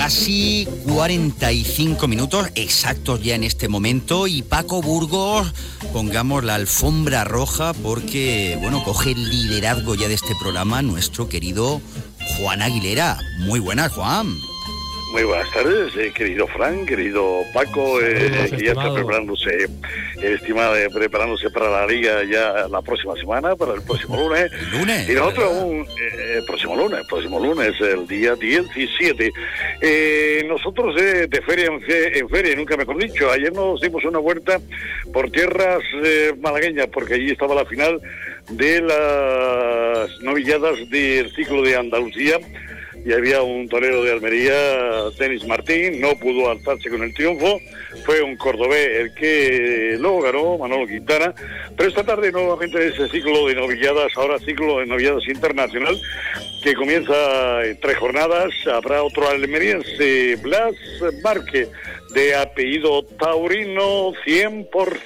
Casi 45 minutos exactos ya en este momento y Paco Burgos, pongamos la alfombra roja porque, bueno, coge el liderazgo ya de este programa nuestro querido Juan Aguilera. Muy buenas, Juan. Muy buenas tardes, querido Fran, querido Paco, que ya está preparándose, preparándose para la liga ya la próxima semana, para el próximo lunes. ¿El lunes? Y nosotros el próximo lunes, el día 17. Nosotros de feria en feria, nunca mejor dicho, ayer nos dimos una vuelta por tierras malagueñas, porque allí estaba la final de las novilladas del ciclo de Andalucía. Y había un torero de Almería, Denis Martín, no pudo alzarse con el triunfo, fue un cordobés el que luego ganó, Manolo Quintana, pero esta tarde nuevamente ese ciclo de novilladas, ahora ciclo de novilladas internacional, que comienza en 3 jornadas, habrá otro almeriense, Blas Márquez, de apellido taurino 100%.